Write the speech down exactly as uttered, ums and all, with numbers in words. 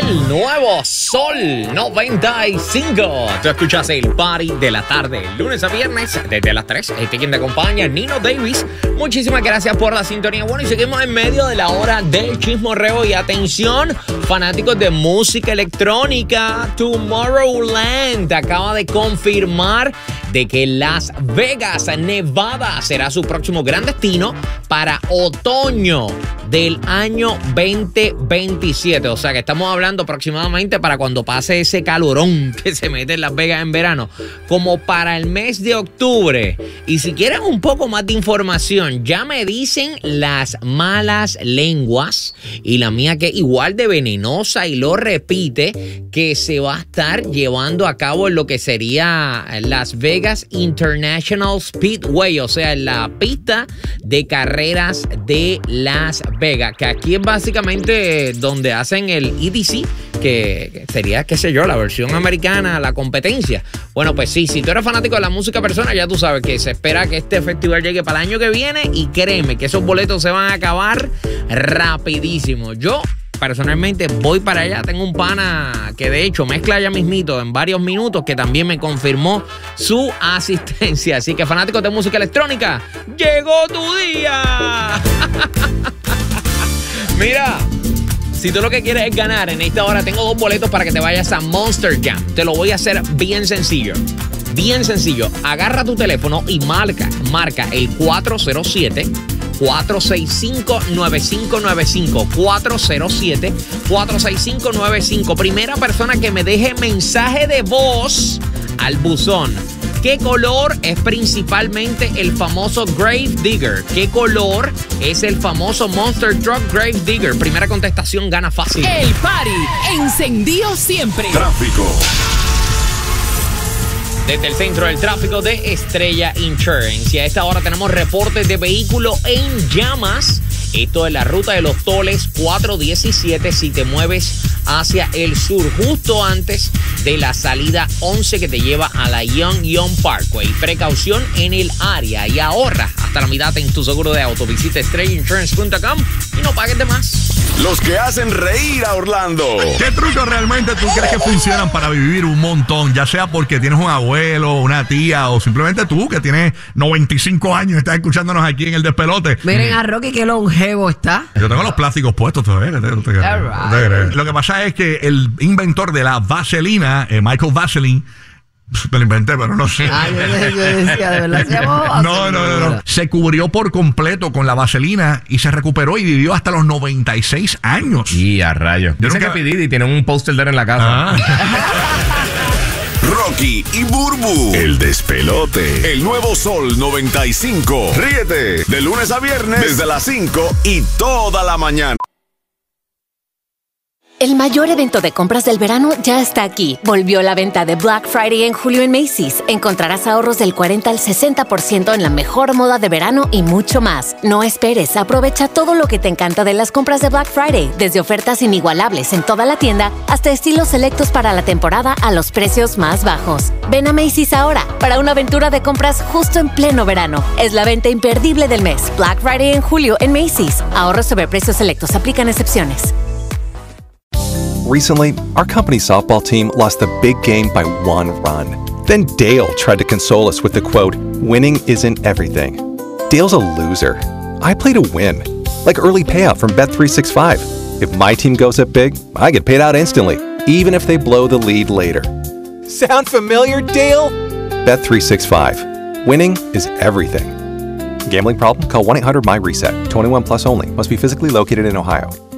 el nuevo Sol noventa y cinco. Tú escuchas el party de la tarde, lunes a viernes, desde las tres. Este quien te acompaña, Nino Davis. Muchísimas gracias por la sintonía. Bueno, y seguimos en medio de la hora del chismorreo. Y atención, fanáticos de música electrónica, Tomorrowland acaba de confirmar de que Las Vegas, Nevada, será su próximo gran destino para otoño del año veinte veintisiete. O sea que estamos hablando aproximadamente para cuando pase ese calorón que se mete en Las Vegas en verano, como para el mes de octubre. Y si quieren un poco más de información, ya me dicen las malas lenguas, y la mía que es igual de venenosa y lo repite, que se va a estar llevando a cabo en lo que sería Las Vegas International Speedway, o sea, en la pista de carreras de Las Vegas, que aquí es básicamente donde hacen el E D C, que sería, qué sé yo, la versión americana, la competencia. Bueno, pues sí, si tú eres fanático de la música persona, ya tú sabes que se espera que este festival llegue para el año que viene, y créeme que esos boletos se van a acabar rapidísimo. Yo personalmente voy para allá. Tengo un pana que de hecho mezcla ya mismito en varios minutos, que también me confirmó su asistencia. Así que, fanáticos de música electrónica, llegó tu día. Mira, si tú lo que quieres es ganar en esta hora, tengo dos boletos para que te vayas a Monster Jam. Te lo voy a hacer bien sencillo. Bien sencillo. Agarra tu teléfono y marca, marca el cuatro cero siete, cuatro seis cinco, nueve cinco nueve cinco. cuatro cero siete, cuatro seis cinco, nueve cinco. Primera persona que me deje mensaje de voz al buzón. ¿Qué color es principalmente el famoso Grave Digger? ¿Qué color es el famoso Monster Truck Grave Digger? Primera contestación gana fácil. El party encendido siempre. Tráfico. Desde el centro del tráfico de Estrella Insurance. Y a esta hora tenemos reportes de vehículo en llamas. Esto es la ruta de los Toles cuatro diecisiete si te mueves hacia el sur, justo antes de la salida once que te lleva a la Young Young Parkway. Precaución en el área y ahorra hasta la mitad en tu seguro de auto. Visita estrella insurance punto com y no pagues de más. Los que hacen reír a Orlando. ¿Qué trucos realmente tú crees que funcionan para vivir un montón? Ya sea porque tienes un abuelo, una tía, o simplemente tú que tienes noventa y cinco años y estás escuchándonos aquí en el despelote. Miren a Rocky que longevo está. Yo tengo los plásticos puestos todavía. Right. Lo que pasa es que el inventor de la vaselina, eh, Michael Vaseline, me lo inventé, pero no sé. Ay, yo, yo decía, de verdad se llamaba no, no, no, no. Se cubrió por completo con la vaselina y se recuperó y vivió hasta los noventa y seis años. Y a rayos. Yo Dice nunca... que P. Diddy tiene un póster de él en la casa. Ah. Rocky y Burbu, el despelote. El nuevo Sol noventa y cinco. Ríete de lunes a viernes desde las cinco y toda la mañana. El mayor evento de compras del verano ya está aquí. Volvió la venta de Black Friday en julio en Macy's. Encontrarás ahorros del cuarenta al sesenta por ciento en la mejor moda de verano y mucho más. No esperes, aprovecha todo lo que te encanta de las compras de Black Friday, desde ofertas inigualables en toda la tienda hasta estilos selectos para la temporada a los precios más bajos. Ven a Macy's ahora para una aventura de compras justo en pleno verano. Es la venta imperdible del mes. Black Friday en julio en Macy's. Ahorros sobre precios selectos. Aplican excepciones. Recently, our company's softball team lost a big game by one run. Then Dale tried to console us with the quote, "Winning isn't everything." Dale's a loser. I play to win. Like early payout from Bet three sixty-five. If my team goes up big, I get paid out instantly, even if they blow the lead later. Sound familiar, Dale? Bet three sixty-five. Winning is everything. Gambling problem? Call one eight hundred M Y RESET. twenty-one plus only. Must be physically located in Ohio.